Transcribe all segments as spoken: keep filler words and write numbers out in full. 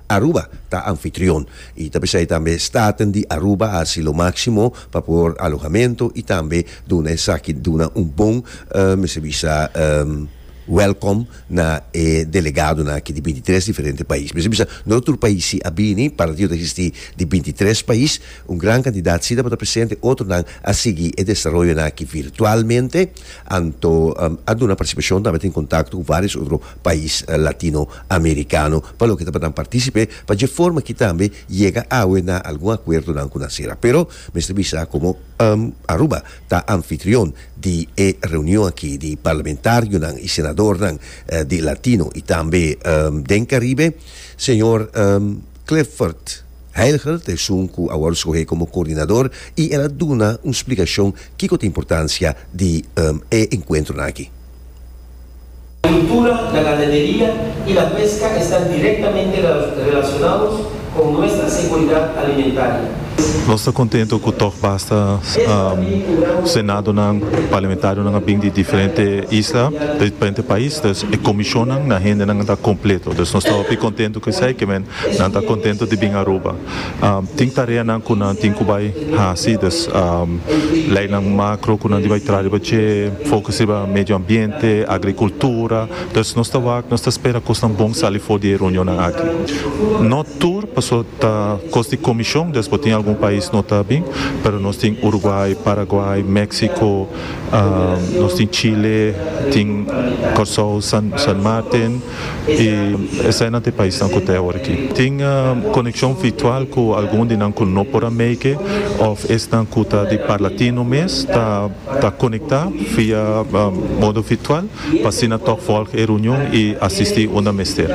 Aruba está anfitrión y también también staten de Aruba hace lo máximo para por alojamiento y también de una de una un buen uh, me se visa um, welcome na eh, delegado na que de veintitrés diferentes países. Mas bisa no outro país a bini partido de existir de veintitrés países, um grande candidato sida para presidente, outro nan a seguir e desarrollo na que virtualmente anto um, ad una participação também em contato com vários outros países uh, latino-americanos para o que também participe para de forma que também chega a na algum acordo nan com a sera. Pero mas bisa como um, Aruba está anfitrión de eh, reunião aqui de parlamentário nan e senador nan, uh, de latino e também um, den Caribe, senhor um, Clifford Heiliger, de Sunku agora escolhe como coordenador e ela dá uma explicação que tem importância de um, e encontro aqui. La agricultura, la ganadería y la pesca están directamente relacionados con nuestra seguridad alimentaria. Nós estamos contentes com o Toch Basta um, Senado não parlamentário não bem de diferentes islas, de diferentes países, e comissão não na renda não está completo. Então nós estamos bem contentes com isso que men não está contente de vir a Aruba. Tem tarefa não com não tem que vai assim das lei não macro com não vai trazer bache foco sobre meio ambiente, agricultura. Então nós estamos nós estamos esperando que nós bom sair fora de reunião aqui. No tour passou ta costa de comissão depois tem algum país não está bem, mas nós temos Uruguai, Paraguai, México, uh, nós temos Chile, tem Corsol, San, San Martin e esse é o país que tem agora aqui. Tem uh, conexão virtual com algum de não com não por make, ou este não com tá de parlatino mês, tá tá conectado via uh, modo virtual para se na top folk e reunião e assistir uma mestre.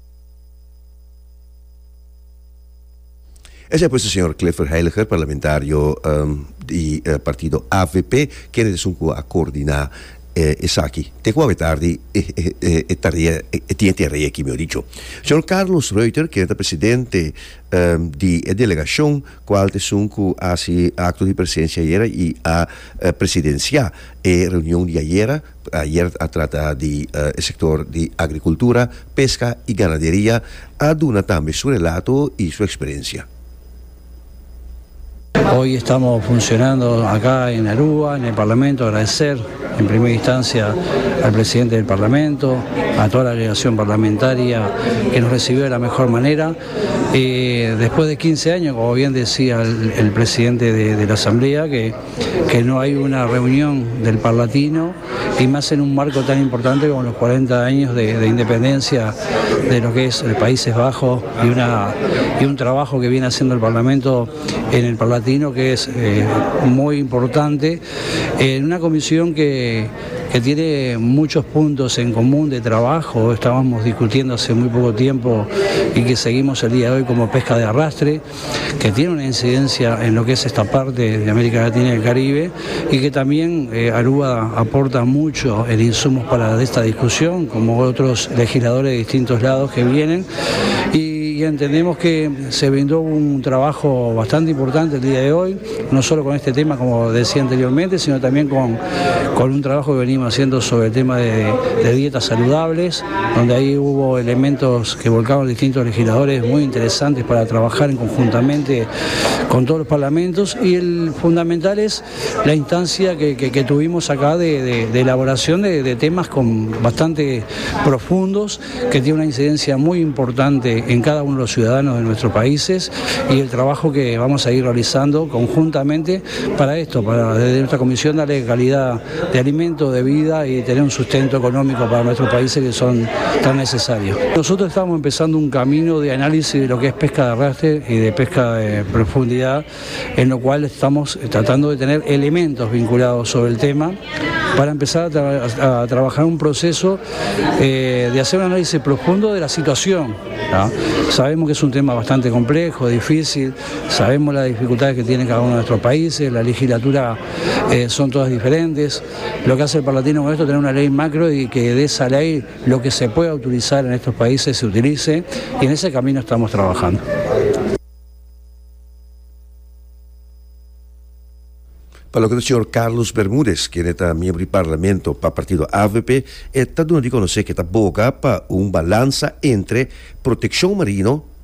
Ese es pues el señor Clifford Heiliger, parlamentario um, del uh, partido A V P, que es un a coordinar eh, esaki. Te cuave tardi e e e tarea e tiene tarea que me ha dicho. Señor Carlos Reuter, que es el presidente um, de delegación, cual te sunku hace acto de presencia ayer y a uh, presidencia e reunión de ayer. Ayer a trata de uh, el sector de agricultura, pesca y ganadería, a duna también su relato y su experiencia. Hoy estamos funcionando acá en Aruba, en el Parlamento, agradecer en primera instancia al presidente del Parlamento, a toda la delegación parlamentaria que nos recibió de la mejor manera. Eh, después de quince años, como bien decía el, el presidente de, de la Asamblea, que, que no hay una reunión del Parlatino, y más en un marco tan importante como los cuarenta años de, de independencia de lo que es el Países Bajos y, una, y un trabajo que viene haciendo el Parlamento en el Parlatino que es eh, muy importante, en una comisión que, que tiene muchos puntos en común de trabajo. Estábamos discutiendo hace muy poco tiempo y que seguimos el día de hoy como pesca de arrastre, que tiene una incidencia en lo que es esta parte de América Latina y el Caribe, y que también eh, Aruba aporta mucho en insumos para esta discusión, como otros legisladores de distintos lados que vienen. Y Y entendemos que se brindó un trabajo bastante importante el día de hoy, no solo con este tema, como decía anteriormente, sino también con, con un trabajo que venimos haciendo sobre el tema de, de dietas saludables, donde ahí hubo elementos que volcaron distintos legisladores muy interesantes para trabajar en conjuntamente con todos los parlamentos, y el fundamental es la instancia que, que, que tuvimos acá de, de, de elaboración de, de temas con bastante profundos, que tiene una incidencia muy importante en cada uno de los ciudadanos de nuestros países, y el trabajo que vamos a ir realizando conjuntamente para esto, para desde nuestra comisión darle calidad de alimento, de vida y tener un sustento económico para nuestros países que son tan necesarios. Nosotros estamos empezando un camino de análisis de lo que es pesca de arrastre y de pesca de profundidad, en lo cual estamos tratando de tener elementos vinculados sobre el tema para empezar a, tra a trabajar un proceso eh, de hacer un análisis profundo de la situación, ¿no? Sabemos que es un tema bastante complejo, difícil, sabemos las dificultades que tiene cada uno de nuestros países, la legislatura eh, son todas diferentes. Lo que hace el Parlatino con esto es tener una ley macro y que de esa ley lo que se pueda utilizar en estos países se utilice, y en ese camino estamos trabajando. Para lo que el señor Carlos Bermúdez, que es miembro del Parlamento para el partido A V P, está dando a conocer que está boca para un balanza entre protección marino